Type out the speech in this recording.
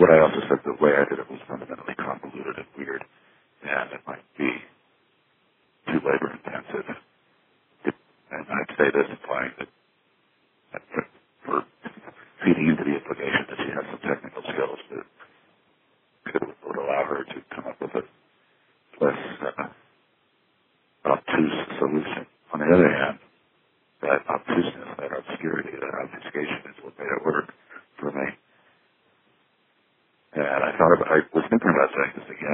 what I also said, the way I did it was fundamentally convoluted and weird, and it might be too labor intensive. And I'd say this, implying that for feeding into the implication that she has some technical skills that would allow her to come up with a less obtuse solution. On the other hand, that obtuseness, that obscurity, that obfuscation is what made it work for me. And I was thinking about saying this again